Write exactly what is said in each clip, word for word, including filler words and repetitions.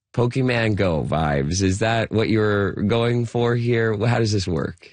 Pokemon Go vibes. Is that what you're going for here? How does this work?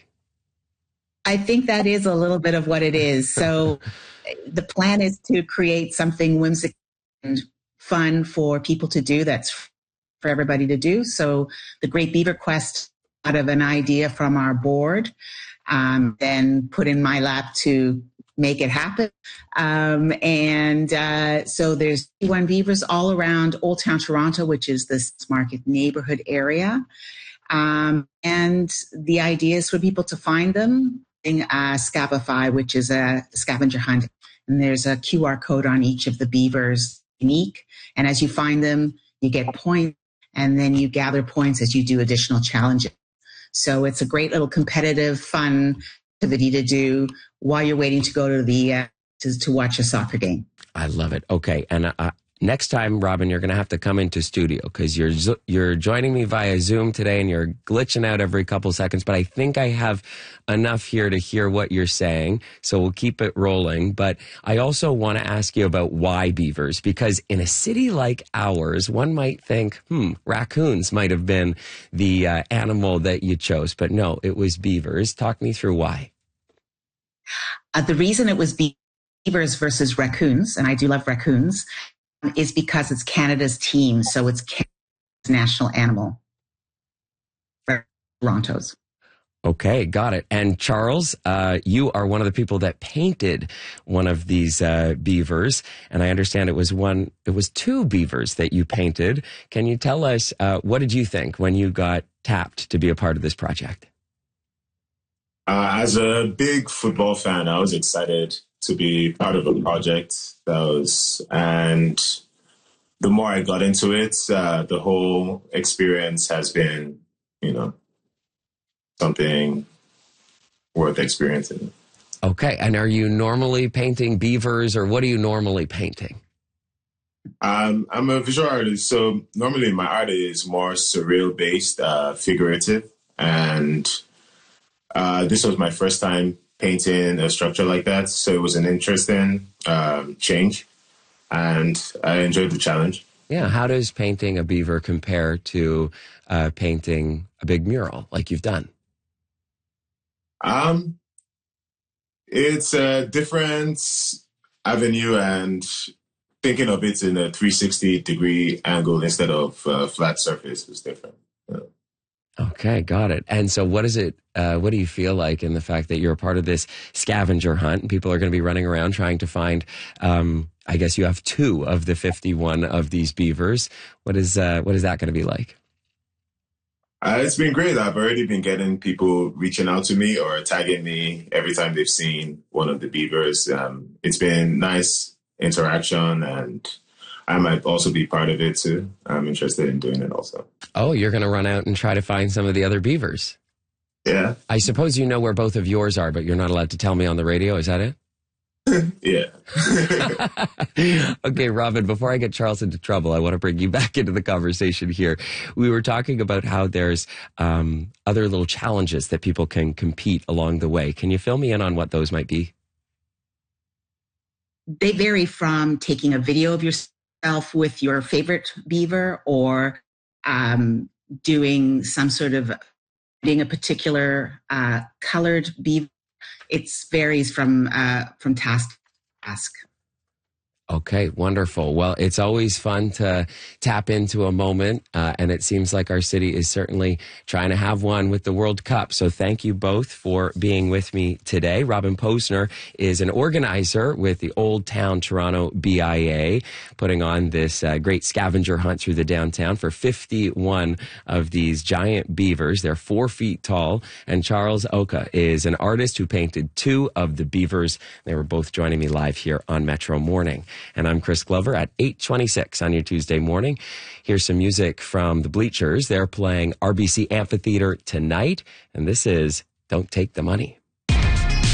I think that is a little bit of what it is. So the plan is to create something whimsical and fun for people to do that's for everybody to do. So the Great Beaver Quest out of an idea from our board, um, then put in my lap to make it happen. Um, and uh, so there's fifty-one beavers all around Old Town Toronto, which is this market neighborhood area. Um, and the idea is for people to find them in uh, Scavify, which is a scavenger hunt. And there's a Q R code on each of the beavers, unique. And as you find them, you get points, and then you gather points as you do additional challenges. So it's a great little competitive, fun activity to do while you're waiting to go to the uh, to, to watch a soccer game. I love it. Okay, and uh, next time, Robin, you're going to have to come into studio because you're you're joining me via Zoom today, and you're glitching out every couple seconds. But I think I have enough here to hear what you're saying, so we'll keep it rolling. But I also want to ask you about why beavers, because in a city like ours, one might think, hmm, raccoons might have been the uh, animal that you chose, but no, it was beavers. Talk me through why. Uh, the reason it was beavers versus raccoons, and I do love raccoons, is because it's Canada's team. So it's Canada's national animal. Toronto's. Okay, got it. And Charles, uh, you are one of the people that painted one of these uh, beavers, and I understand it was one, it was two beavers that you painted. Can you tell us uh, what did you think when you got tapped to be a part of this project? Uh, as a big football fan, I was excited to be part of a project that was, and the more I got into it, uh, the whole experience has been, you know, something worth experiencing. Okay. And are you normally painting beavers, or what are you normally painting? Um, I'm a visual artist, so normally my art is more surreal based, uh, figurative. And uh, this was my first time painting a structure like that. So it was an interesting um, change, and I enjoyed the challenge. Yeah. How does painting a beaver compare to uh, painting a big mural like you've done? Um, it's a different avenue, and thinking of it in a three sixty degree angle instead of a flat surface is different. Yeah. Okay, got it. And so what is it, uh, what do you feel like in the fact that you're a part of this scavenger hunt? People are going to be running around trying to find, um, I guess you have two of the fifty-one of these beavers. What is, uh, what is that going to be like? Uh, it's been great. I've already been getting people reaching out to me or tagging me every time they've seen one of the beavers. Um, it's been nice interaction, and I might also be part of it too. I'm interested in doing it also. Oh, you're going to run out and try to find some of the other beavers. Yeah. I suppose you know where both of yours are, but you're not allowed to tell me on the radio. Is that it? Yeah. Okay, Robin, before I get Charles into trouble, I want to bring you back into the conversation here. We were talking about how there's um, other little challenges that people can compete along the way. Can you fill me in on what those might be? They vary from taking a video of yourself with your favorite beaver, or um, doing some sort of being a particular uh, colored beaver. It varies from uh, from task to task. Okay, wonderful. Well, it's always fun to tap into a moment, uh, and it seems like our city is certainly trying to have one with the World Cup. So thank you both for being with me today. Robin Posner is an organizer with the Old Town Toronto B I A, putting on this uh, great scavenger hunt through the downtown for fifty-one of these giant beavers. They're four feet tall. And Charles Oka is an artist who painted two of the beavers. They were both joining me live here on Metro Morning. And I'm Chris Glover at eight twenty-six on your Tuesday morning. Here's some music from the Bleachers. They're playing R B C Amphitheater tonight, and this is Don't Take the Money.